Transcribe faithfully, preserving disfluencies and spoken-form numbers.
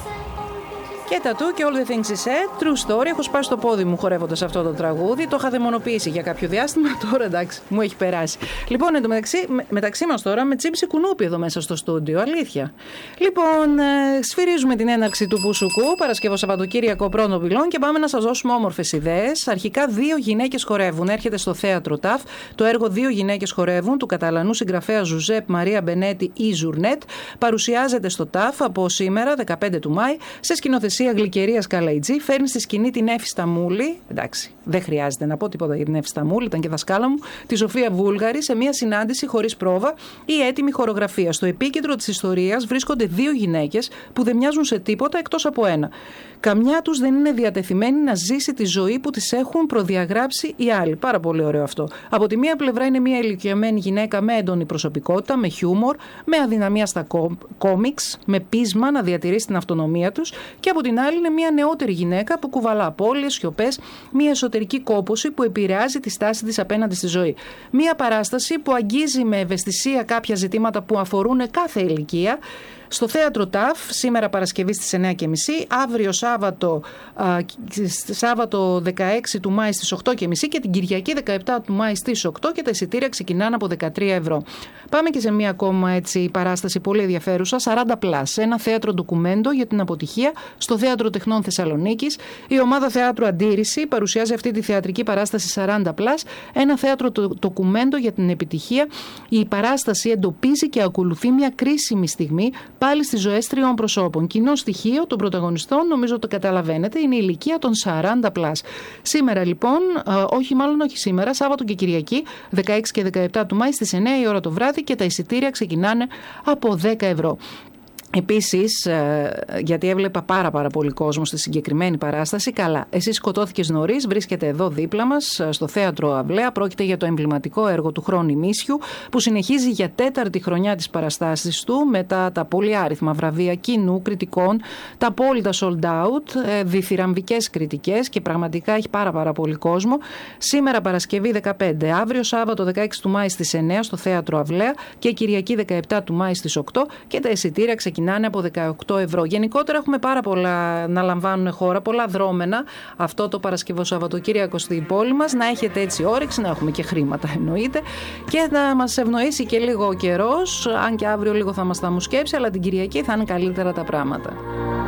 Και τα του και All the Things He Said, True Story. Έχω σπάσει το πόδι μου χορεύοντας αυτό το τραγούδι. Το είχα δαιμονοποιήσει για κάποιο διάστημα. Τώρα εντάξει, μου έχει περάσει. Λοιπόν, εντωμεταξύ, με, μεταξύ μας τώρα με τσίψη κουνούπι εδώ μέσα στο στούντιο. Αλήθεια. Λοιπόν, ε, σφυρίζουμε την έναρξη του Πουσουκού, Παρασκευό Σαββατοκύριακο πρώτων πυλών και πάμε να σας δώσουμε όμορφες ιδέες. Αρχικά, δύο γυναίκες χορεύουν. Έρχεται στο θέατρο ΤΑΦ το έργο Δύο γυναίκες χορεύουν του Καταλανού συγγραφέα Ζουζέπ Μαρία Μπενέτη ή Ζουρνέτ. Παρουσιάζεται στο ΤΑΦ από σήμερα, δεκαπέντε του Μάη, σε σκηνοθεσία Γλυκερίας Καλαϊτζή. Φέρνει στη σκηνή την Εύη Σταμούλη. Εντάξει, δεν χρειάζεται να πω τίποτα για την Εύη Σταμούλη, ήταν και δασκάλα μου. Τη Σοφία Βούλγαρη σε μια συνάντηση χωρίς πρόβα ή έτοιμη χορογραφία. Στο επίκεντρο της ιστορίας βρίσκονται δύο γυναίκες που δεν μοιάζουν σε τίποτα εκτός από ένα. Καμιά τους δεν είναι διατεθειμένη να ζήσει τη ζωή που της έχουν προδιαγράψει οι άλλοι. Πάρα πολύ ωραίο αυτό. Από τη μία πλευρά είναι μια ηλικιωμένη γυναίκα με έντονη προσωπικότητα, με χιούμορ, με αδυναμία στα κόμιξ, με πείσμα να διατηρήσει την αυτονομία τους. Και από την άλλη είναι μια νεότερη γυναίκα που κουβαλά απώλειες, σιωπές, μια εσωτερική κόπωση που επηρεάζει τη στάση της απέναντι στη ζωή. Μια παράσταση που αγγίζει με ευαισθησία κάποια ζητήματα που αφορούν κάθε ηλικία. Στο θέατρο ΤΑΦ, σήμερα Παρασκευή στις εννιά και μισή, αύριο Σάββατο, α, Σάββατο δεκαέξι του Μάη στις οκτώ και μισή και την Κυριακή δεκαεπτά του Μάη στις οκτώ και τα εισιτήρια ξεκινάνε από δεκατρία ευρώ. Πάμε και σε μία ακόμα έτσι παράσταση πολύ ενδιαφέρουσα, σαράντα πλας, ένα θέατρο ντοκουμέντο για την αποτυχία στο Θέατρο Τεχνών Θεσσαλονίκης. Η ομάδα Θεάτρου Αντίρρηση παρουσιάζει αυτή τη θεατρική παράσταση σαράντα πλας, ένα θέατρο ντοκουμέντο για την επιτυχία. Η παράσταση εντοπίζει και ακολουθεί μια κρίσιμη στιγμή πάλι στις ζωές τριών προσώπων. Κοινό στοιχείο των πρωταγωνιστών, νομίζω το καταλαβαίνετε, είναι η ηλικία των σαράντα πλας. Σήμερα λοιπόν, όχι μάλλον όχι σήμερα, Σάββατο και Κυριακή, δεκαέξι και δεκαεπτά του Μάη στις εννιά η ώρα το βράδυ και τα εισιτήρια ξεκινάνε από δέκα ευρώ. Επίσης, γιατί έβλεπα πάρα πάρα πολύ κόσμο στη συγκεκριμένη παράσταση, καλά, εσύ σκοτώθηκες νωρίς, βρίσκεται εδώ δίπλα μας στο Θέατρο Αυλαία. Πρόκειται για το εμβληματικό έργο του χρόνου ημίσιου που συνεχίζει για τέταρτη χρονιά τις παραστάσεις του μετά τα πολυάριθμα βραβεία κοινού, κριτικών, τα απόλυτα sold out, διθυραμβικές κριτικές και πραγματικά έχει πάρα πάρα πολύ κόσμο. Σήμερα Παρασκευή δεκαπέντε, αύριο Σάββατο δεκαέξι του Μάη στις εννιά στο Θέατρο Αυλαία και Κυριακή δεκαεπτά του Μάη στις οκτώ και τα εισιτήρια ξεκινάνε είναι από δεκαοκτώ ευρώ. Γενικότερα έχουμε πάρα πολλά να λαμβάνουν χώρα, πολλά δρόμενα αυτό το Παρασκευό Σαββατοκύριακο στην πόλη μας. Να έχετε έτσι όρεξη, να έχουμε και χρήματα εννοείται και να μας ευνοήσει και λίγο ο καιρός, αν και αύριο λίγο θα μας τα μου σκέψει, αλλά την Κυριακή θα είναι καλύτερα τα πράγματα.